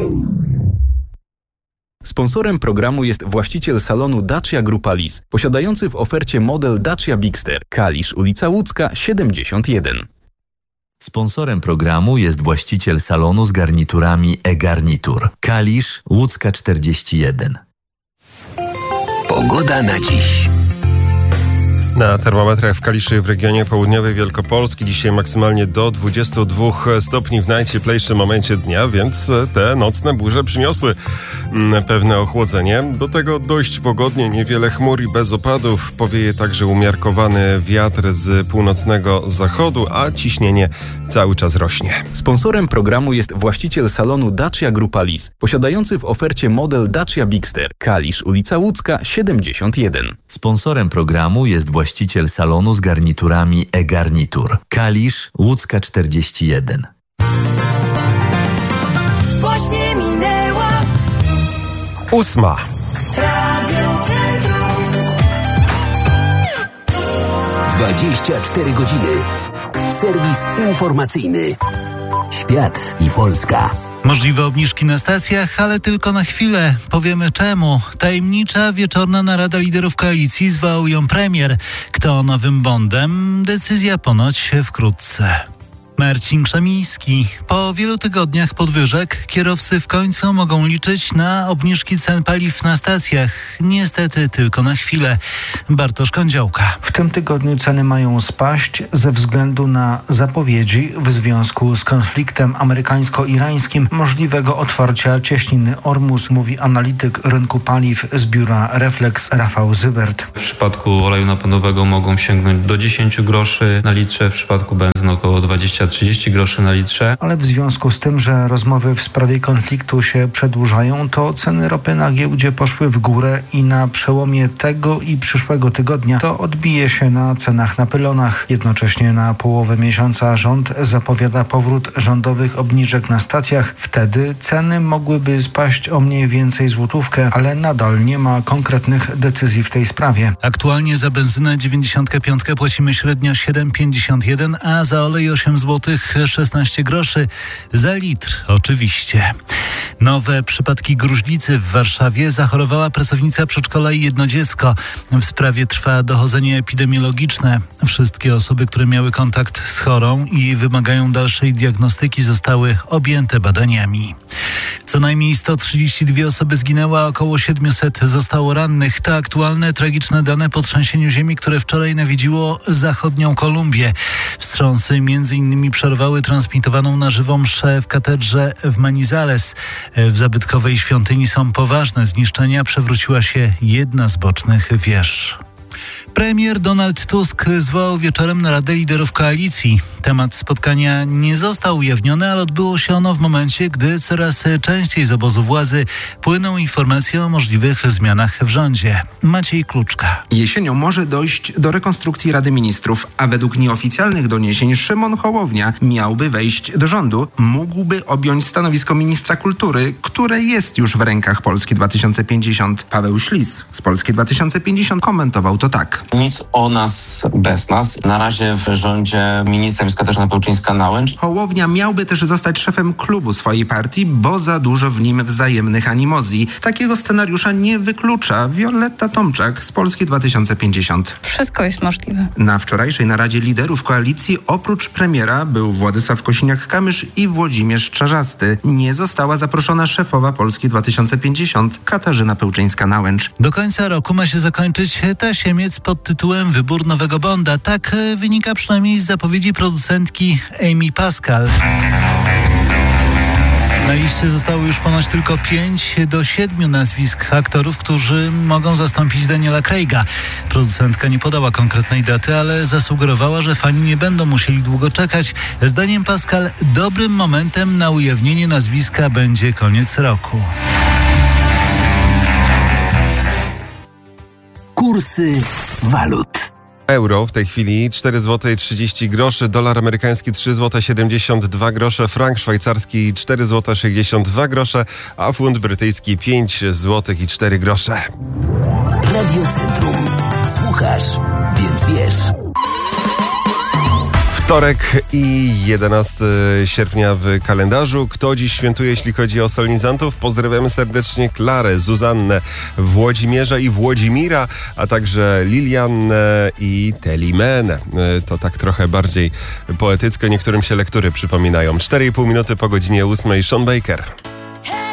Sponsorem programu jest właściciel salonu Dacia Grupa Lis, posiadający w ofercie model Dacia Bigster, Kalisz, ulica Łódzka, 71. Sponsorem programu jest właściciel salonu z garniturami e-Garnitur, Kalisz, Łódzka 41. Pogoda na dziś. Na termometrach w Kaliszy w regionie południowej Wielkopolski dzisiaj maksymalnie do 22 stopni w najcieplejszym momencie dnia, więc te nocne burze przyniosły pewne ochłodzenie. Do tego dość pogodnie, niewiele chmur i bez opadów. Powieje także umiarkowany wiatr z północnego zachodu, a ciśnienie cały czas rośnie. Sponsorem programu jest właściciel salonu Dacia Grupa Lis, posiadający w ofercie model Dacia Bigster, Kalisz, ulica Łódzka, 71. Sponsorem programu jest właściciel salonu z garniturami e-Garnitur, Kalisz, Łódzka 41. Właśnie minęła 8. Radio Centrum. 24 godziny. Serwis informacyjny. Świat i Polska. Możliwe obniżki na stacjach, ale tylko na chwilę. Powiemy czemu. Tajemnicza wieczorna narada liderów koalicji, zwołał ją premier. Kto nowym bondem? Decyzja ponoć wkrótce. Marcin Krzemiński. Po wielu tygodniach podwyżek kierowcy w końcu mogą liczyć na obniżki cen paliw na stacjach. Niestety tylko na chwilę. Bartosz Kądziołka. W tym tygodniu ceny mają spaść ze względu na zapowiedzi w związku z konfliktem amerykańsko-irańskim możliwego otwarcia cieśniny Ormus, mówi analityk rynku paliw z biura Reflex Rafał Zywert. W przypadku oleju napędowego mogą sięgnąć do 10 groszy na litrze, w przypadku benzyny około 20-30 groszy na litrze. Ale w związku z tym, że rozmowy w sprawie konfliktu się przedłużają, to ceny ropy na giełdzie poszły w górę i na przełomie tego i przyszłego tygodnia to odbije się na cenach na pylonach. Jednocześnie na połowę miesiąca rząd zapowiada powrót rządowych obniżek na stacjach. Wtedy ceny mogłyby spaść o mniej więcej złotówkę, ale nadal nie ma konkretnych decyzji w tej sprawie. Aktualnie za benzynę 95 płacimy średnio 7,51, a za olej 8 zł 16 groszy za litr oczywiście. Nowe przypadki gruźlicy w Warszawie. Zachorowała pracownica przedszkola i jedno dziecko. W sprawie trwa dochodzenie epidemiologiczne. Wszystkie osoby, które miały kontakt z chorą i wymagają dalszej diagnostyki, zostały objęte badaniami. Co najmniej 132 osoby zginęły, a około 700 zostało rannych. To aktualne, tragiczne dane po trzęsieniu ziemi, które wczoraj nawiedziło zachodnią Kolumbię. Wstrząsy m.in. przerwały transmitowaną na żywo mszę w katedrze w Manizales. W zabytkowej świątyni są poważne zniszczenia. Przewróciła się jedna z bocznych wież. Premier Donald Tusk zwołał wieczorem naradę liderów koalicji. Temat spotkania nie został ujawniony, ale odbyło się ono w momencie, gdy coraz częściej z obozu władzy płyną informacje o możliwych zmianach w rządzie. Maciej Kluczka. Jesienią może dojść do rekonstrukcji Rady Ministrów, a według nieoficjalnych doniesień Szymon Hołownia miałby wejść do rządu. Mógłby objąć stanowisko ministra kultury, które jest już w rękach Polski 2050. Paweł Ślis z Polski 2050 komentował to tak. Nic o nas bez nas. Na razie w rządzie ministrem jest Katarzyna Pełczyńska-Nałęcz. Hołownia miałby też zostać szefem klubu swojej partii, bo za dużo w nim wzajemnych animozji. Takiego scenariusza nie wyklucza Wioletta Tomczak z Polski 2050. Wszystko jest możliwe. Na wczorajszej naradzie liderów koalicji oprócz premiera był Władysław Kosiniak-Kamysz i Włodzimierz Czarzasty. Nie została zaproszona szefowa Polski 2050 Katarzyna Pełczyńska-Nałęcz. Do końca roku ma się zakończyć tasiemiec pod tytułem Wybór nowego Bonda. Tak wynika przynajmniej z zapowiedzi producentki Amy Pascal. Na liście zostało już ponoć tylko 5 do 7 nazwisk aktorów, którzy mogą zastąpić Daniela Craiga. Producentka nie podała konkretnej daty, ale zasugerowała, że fani nie będą musieli długo czekać. Zdaniem Pascal dobrym momentem na ujawnienie nazwiska będzie koniec roku. Kursy walut. Euro w tej chwili 4 zł 30 groszy, dolar amerykański 3 zł 72 grosze, frank szwajcarski 4 zł 62 grosze, a funt brytyjski 5 zł i 4 grosze. Radio Centrum. Słuchasz, więc wiesz. Wtorek i 11 sierpnia w kalendarzu. Kto dziś świętuje, jeśli chodzi o solenizantów? Pozdrawiamy serdecznie Klarę, Zuzannę, Włodzimierza i Włodzimira, a także Liliannę i Telimenę. To tak trochę bardziej poetycko, niektórym się lektury przypominają. 4,5 minuty po godzinie 8. Sean Baker.